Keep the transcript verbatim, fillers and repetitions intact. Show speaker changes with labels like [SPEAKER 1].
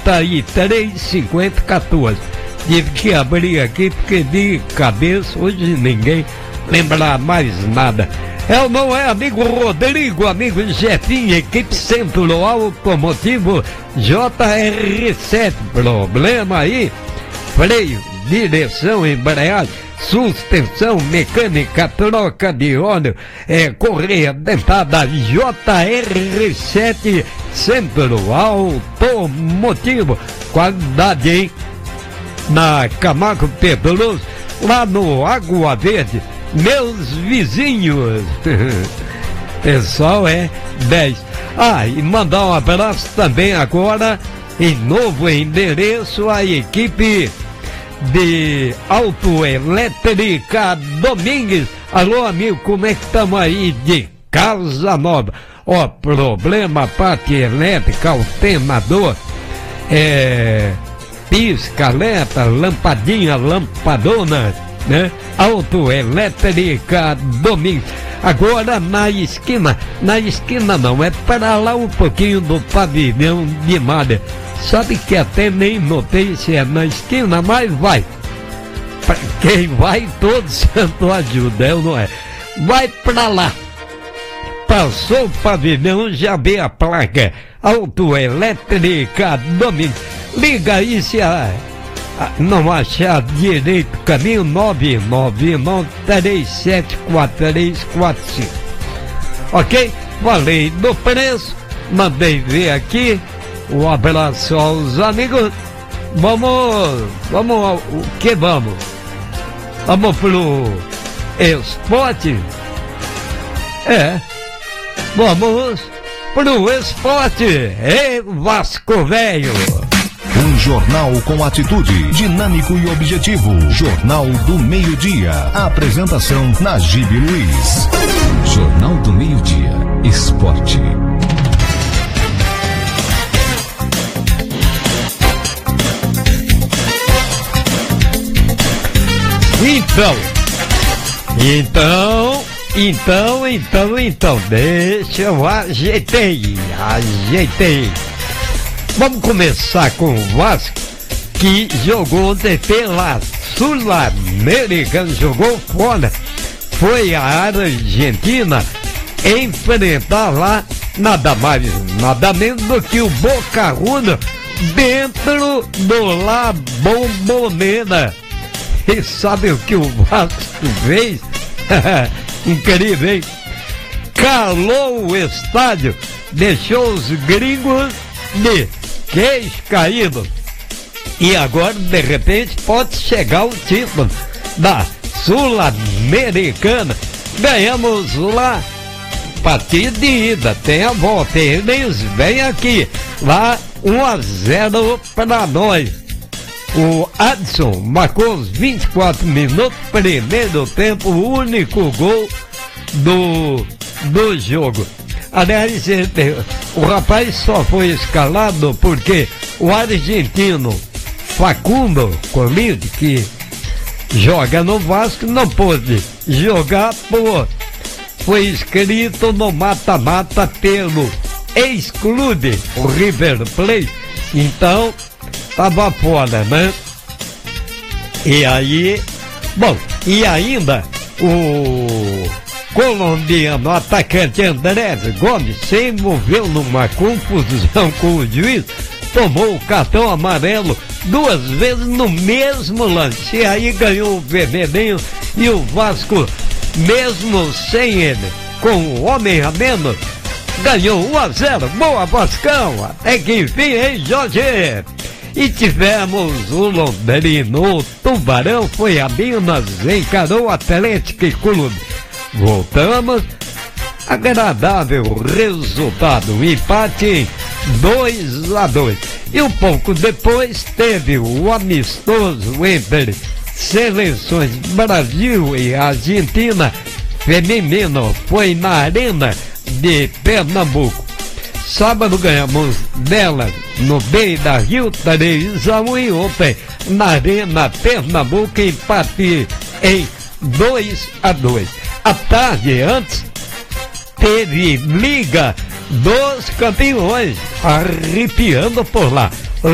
[SPEAKER 1] trinta e três, cinquenta, quatorze. Tive que abrir aqui porque de cabeça hoje ninguém lembra mais nada. É ou não é, amigo Rodrigo, amigo Jefinho, equipe Centro Automotivo J R sete. Problema aí, freio, direção, embreagem, suspensão, mecânica, troca de óleo, é, correia dentada, J R sete Centro Automotivo. Qualidade, hein? Na Camargo Pedroso, lá no Água Verde, meus vizinhos. Pessoal, é dez. Ah, e mandar um abraço também agora, em novo endereço, a equipe de Autoelétrica Domingues. Alô, amigo, como é que estamos aí de Casa Nova? Ó, problema, parte elétrica, alternador, é... pisca, alerta, lampadinha, lampadona, né? Autoelétrica Domingues. Agora na esquina, na esquina não, é para lá um pouquinho do pavilhão de malha. Sabe que até nem notei se é na esquina, mas vai. Pra quem vai, todo santo ajuda, eu não é? Vai pra lá. Passou o pavilhão, já vê a placa. Autoelétrica Domingues. Liga aí se a, a, não achar direito o caminho, nove nove nove, três sete quatro três quatro cinco. Ok? Falei do preço, mandei ver aqui. Um abraço aos amigos. Vamos, vamos, o que vamos? Vamos pro esporte? É, vamos pro esporte. Ei, Vasco Velho!
[SPEAKER 2] Um jornal com atitude, dinâmico e objetivo. Jornal do Meio-Dia. Apresentação Najib Luiz. Jornal do Meio-Dia. Esporte.
[SPEAKER 1] Então, então, então, então, então, deixa eu ajeitei, ajeitei. Vamos começar com o Vasco, que jogou ontem pela Sul-Americana, jogou fora, foi a Argentina enfrentar lá nada mais, nada menos do que o Boca Juniors dentro do La Bombonera. E sabe o que o Vasco fez? Incrível, hein? Calou o estádio, deixou os gringos de queixo caído. E agora, de repente, pode chegar o título da Sul-Americana. Ganhamos lá, partida de ida, tem a volta. Eles vêm aqui, lá um a zero para nós. O Adson marcou os vinte e quatro minutos, primeiro tempo, o único gol do, do jogo. Aliás, o rapaz só foi escalado porque o argentino Facundo Colide, que joga no Vasco, não pôde jogar, por, foi inscrito no mata-mata pelo ex-clube, o River Plate, então estava fora, né? E aí, bom, e ainda o colombiano atacante Andrés Gomes se envolveu numa confusão com o juiz, tomou o cartão amarelo duas vezes no mesmo lance, e aí ganhou o vermelhinho, e o Vasco, mesmo sem ele, com o homem a menos, ganhou um a zero. Boa, Vascão, até que enfim, hein, Jorge? E tivemos o Londrino, o Tubarão foi a Minas, encarou o Atlético Clube. Voltamos, agradável resultado, empate dois a dois. E um pouco depois teve o amistoso entre seleções Brasil e Argentina feminino, foi na Arena de Pernambuco. Sábado ganhamos dela no Beira Rio três a um, e ontem na Arena Pernambuco empate em dois a dois. À tarde, antes, teve Liga dos Campeões, arrepiando por lá.